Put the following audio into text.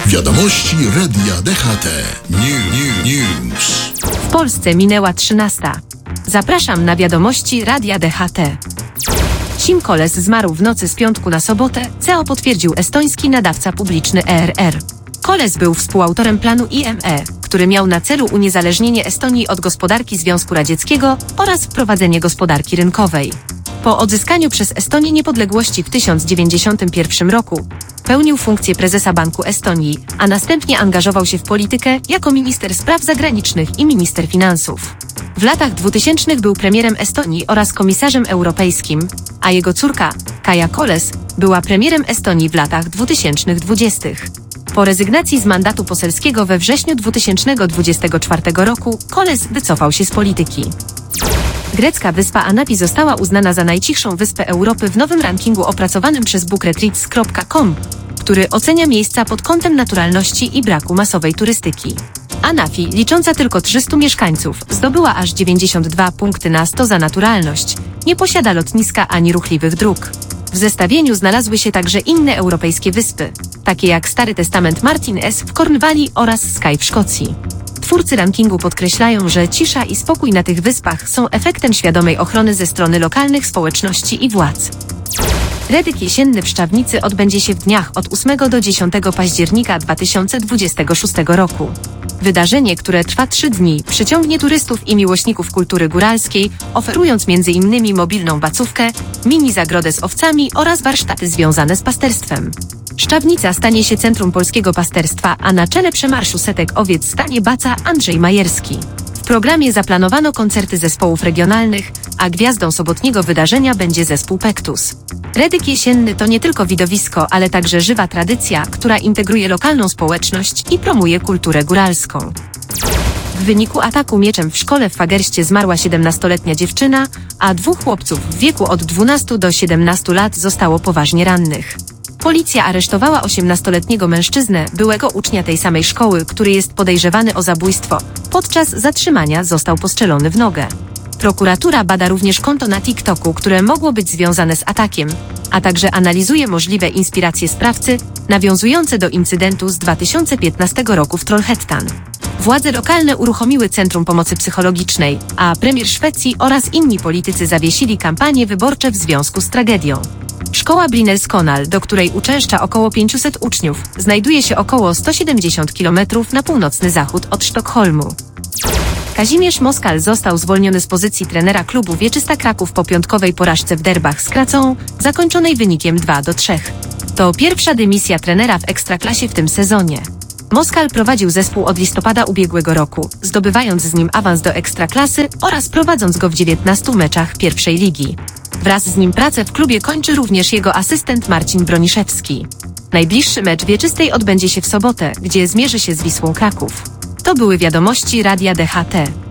Wiadomości Radia DHT. News. W Polsce minęła 13. Zapraszam na wiadomości Radia DHT. Sim Koles zmarł w nocy z piątku na sobotę, co potwierdził estoński nadawca publiczny ERR. Koles był współautorem planu IME, który miał na celu uniezależnienie Estonii od gospodarki Związku Radzieckiego oraz wprowadzenie gospodarki rynkowej. Po odzyskaniu przez Estonię niepodległości w 1991 roku pełnił funkcję prezesa Banku Estonii, a następnie angażował się w politykę jako minister spraw zagranicznych i minister finansów. W latach 2000 był premierem Estonii oraz komisarzem europejskim, a jego córka, Kaja Koles, była premierem Estonii w latach 2020. Po rezygnacji z mandatu poselskiego we wrześniu 2024 roku Koles wycofał się z polityki. Grecka wyspa Anapi została uznana za najcichszą wyspę Europy w nowym rankingu opracowanym przez bookretreats.com, który ocenia miejsca pod kątem naturalności i braku masowej turystyki. Anafi, licząca tylko 300 mieszkańców, zdobyła aż 92 punkty na 100 za naturalność, nie posiada lotniska ani ruchliwych dróg. W zestawieniu znalazły się także inne europejskie wyspy, takie jak Stary Testament Martinez w Cornwalli oraz Skye w Szkocji. Twórcy rankingu podkreślają, że cisza i spokój na tych wyspach są efektem świadomej ochrony ze strony lokalnych społeczności i władz. Redyk jesienny w Szczawnicy odbędzie się w dniach od 8 do 10 października 2026 roku. Wydarzenie, które trwa 3 dni, przyciągnie turystów i miłośników kultury góralskiej, oferując m.in. mobilną bacówkę, mini zagrodę z owcami oraz warsztaty związane z pasterstwem. Szczawnica stanie się centrum polskiego pasterstwa, a na czele przemarszu setek owiec stanie baca Andrzej Majerski. W programie zaplanowano koncerty zespołów regionalnych, a gwiazdą sobotniego wydarzenia będzie zespół Pektus. Redyk jesienny to nie tylko widowisko, ale także żywa tradycja, która integruje lokalną społeczność i promuje kulturę góralską. W wyniku ataku mieczem w szkole w Fagerście zmarła 17-letnia dziewczyna, a 2 chłopców w wieku od 12 do 17 lat zostało poważnie rannych. Policja aresztowała 18-letniego mężczyznę, byłego ucznia tej samej szkoły, który jest podejrzewany o zabójstwo. Podczas zatrzymania został postrzelony w nogę. Prokuratura bada również konto na TikToku, które mogło być związane z atakiem, a także analizuje możliwe inspiracje sprawcy, nawiązujące do incydentu z 2015 roku w Trollhättan. Władze lokalne uruchomiły Centrum Pomocy Psychologicznej, a premier Szwecji oraz inni politycy zawiesili kampanie wyborcze w związku z tragedią. Szkoła Brynäs-Konal, do której uczęszcza około 500 uczniów, znajduje się około 170 km na północny zachód od Sztokholmu. Kazimierz Moskal został zwolniony z pozycji trenera klubu Wieczysta Kraków po piątkowej porażce w derbach z Kracą, zakończonej wynikiem 2-3. To pierwsza dymisja trenera w Ekstraklasie w tym sezonie. Moskal prowadził zespół od listopada ubiegłego roku, zdobywając z nim awans do Ekstraklasy oraz prowadząc go w 19 meczach pierwszej ligi. Wraz z nim pracę w klubie kończy również jego asystent Marcin Broniszewski. Najbliższy mecz Wieczystej odbędzie się w sobotę, gdzie zmierzy się z Wisłą Kraków. To były wiadomości Radia DHT.